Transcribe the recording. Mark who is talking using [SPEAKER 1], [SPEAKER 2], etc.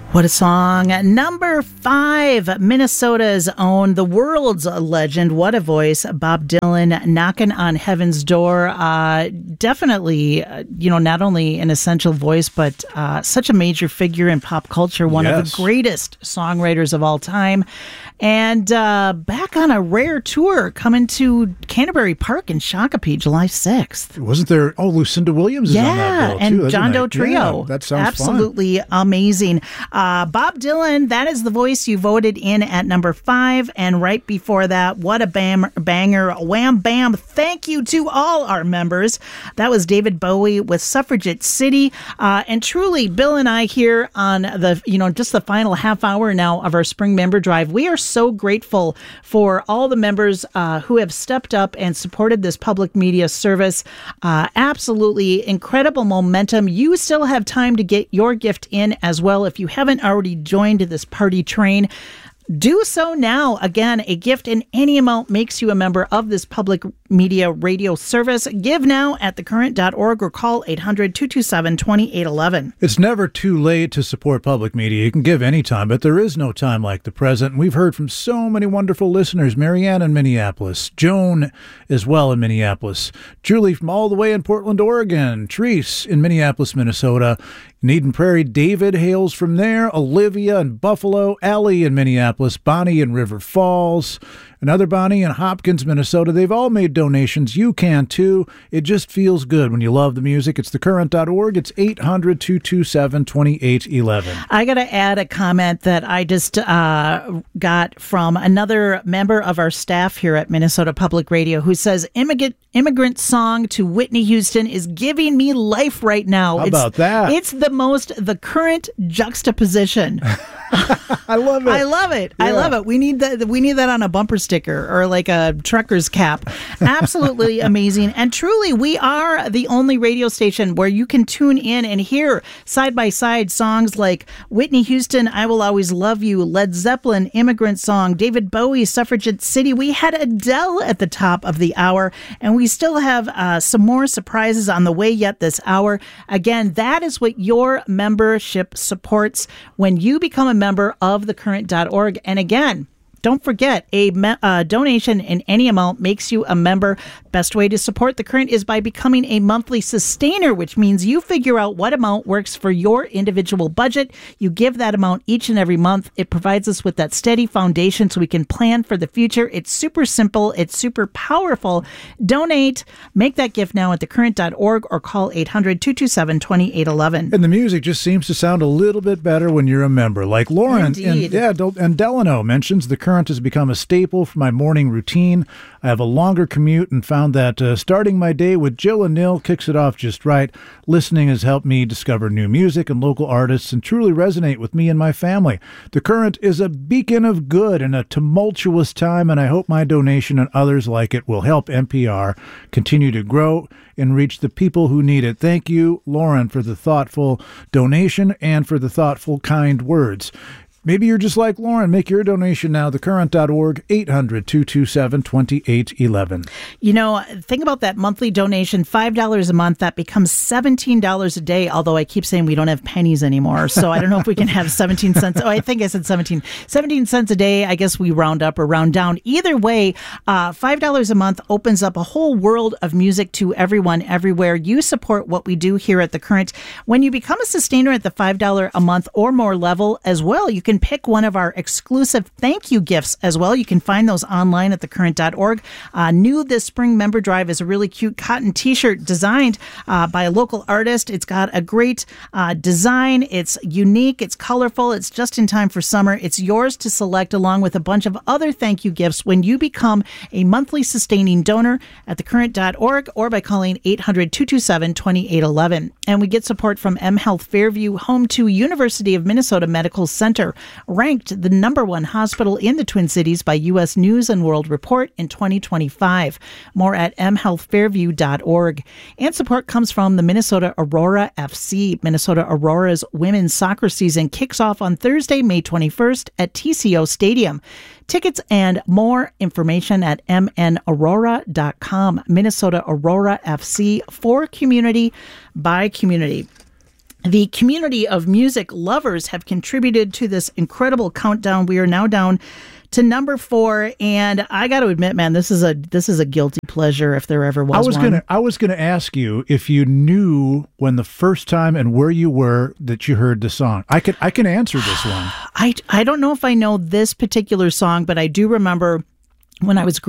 [SPEAKER 1] What a song. Number 5, Minnesota's own, the world's legend, what a voice, Bob Dylan, Knocking on Heaven's Door. Definitely, not only an essential voice, but such a major figure in pop culture, one of the greatest songwriters of all time. And back on a rare tour, coming to Canterbury Park in Shakopee, July 6th.
[SPEAKER 2] Wasn't there? Oh, Lucinda Williams is on that bill, too.
[SPEAKER 1] And John Doe Trio.
[SPEAKER 2] Yeah, that sounds
[SPEAKER 1] absolutely amazing. Bob Dylan, that is the voice you voted in at number 5. And right before that, what a banger, Wham Bam. Thank you to all our members. That was David Bowie with Suffragette City. And truly, Bill and I here on just the final half hour now of our spring member drive, we are so grateful for all the members who have stepped up and supported this public media service. Absolutely incredible momentum. You still have time to get your gift in as well if you haven't already joined this party train. Do so now. Again, a gift in any amount makes you a member of this public media radio service. Give now at thecurrent.org or call 800-227-2811.
[SPEAKER 2] It's never too late to support public media. You can give anytime, but there is no time like the present. We've heard from so many wonderful listeners. Marianne in Minneapolis, Joan as well in Minneapolis, Julie from all the way in Portland, Oregon, Therese in Minneapolis, Minnesota, in Eden Prairie, David hails from there, Olivia in Buffalo, Allie in Minneapolis, Bonnie in River Falls, another Bonnie in Hopkins, Minnesota. They've all made donations. You can too. It just feels good when you love the music. It's thecurrent.org. It's 800-227-2811.
[SPEAKER 1] I got to add a comment that I just got from another member of our staff here at Minnesota Public Radio who says, Immigrant Song to Whitney Houston is giving me life right now.
[SPEAKER 2] How about that?
[SPEAKER 1] It's the current juxtaposition.
[SPEAKER 2] I love it.
[SPEAKER 1] I love it. Yeah. I love it. We need that on a bumper sticker or like a trucker's cap. Absolutely amazing. And truly, we are the only radio station where you can tune in and hear side by side songs like Whitney Houston, I Will Always Love You, Led Zeppelin, Immigrant Song, David Bowie, Suffragette City. We had Adele at the top of the hour, and we still have some more surprises on the way yet this hour. Again, that is what your membership supports when you become a member of thecurrent.org. And again, don't forget, a donation in any amount makes you a member. Best way to support The Current is by becoming a monthly sustainer, which means you figure out what amount works for your individual budget. You give that amount each and every month. It provides us with that steady foundation so we can plan for the future. It's super simple. It's super powerful. Donate. Make that gift now at thecurrent.org or call 800-227-2811.
[SPEAKER 2] And the music just seems to sound a little bit better when you're a member. Like Lauren and Delano mentions, The Current has become a staple for my morning routine. I have a longer commute and found that starting my day with Jill and Neil kicks it off just right. Listening has helped me discover new music and local artists and truly resonate with me and my family. The Current is a beacon of good in a tumultuous time, and I hope my donation and others like it will help NPR continue to grow and reach the people who need it. Thank you, Lauren, for the thoughtful donation and for the thoughtful, kind words. Maybe you're just like Lauren. Make your donation now, thecurrent.org, 800-227-2811.
[SPEAKER 1] Think about that monthly donation, $5 a month. That becomes $17 a day, although I keep saying we don't have pennies anymore. So I don't know if we can have 17 cents. Oh, I think I said 17 cents a day. I guess we round up or round down. Either way, $5 a month opens up a whole world of music to everyone, everywhere. You support what we do here at The Current. When you become a sustainer at the $5 a month or more level as well, you can pick one of our exclusive thank you gifts as well. You can find those online at thecurrent.org. New this spring member drive is a really cute cotton t-shirt designed by a local artist. It's got a great design. It's unique. It's colorful. It's just in time for summer. It's yours to select along with a bunch of other thank you gifts when you become a monthly sustaining donor at thecurrent.org or by calling 800-227-2811. And we get support from mHealth Fairview, home to University of Minnesota Medical Center, ranked the #1 hospital in the Twin Cities by U.S. News and World Report in 2025. More at mhealthfairview.org. And support comes from the Minnesota Aurora FC. Minnesota Aurora's women's soccer season kicks off on Thursday, May 21st at TCO Stadium. Tickets and more information at mnaurora.com. Minnesota Aurora FC, for community, by community. The community of music lovers have contributed to this incredible countdown. We are now down to number 4, and I got to admit, man, this is a guilty pleasure if there ever was one.
[SPEAKER 2] I was gonna ask you if you knew when the first time and where you were that you heard the song. I can answer this one.
[SPEAKER 1] I don't know if I know this particular song, but I do remember when I was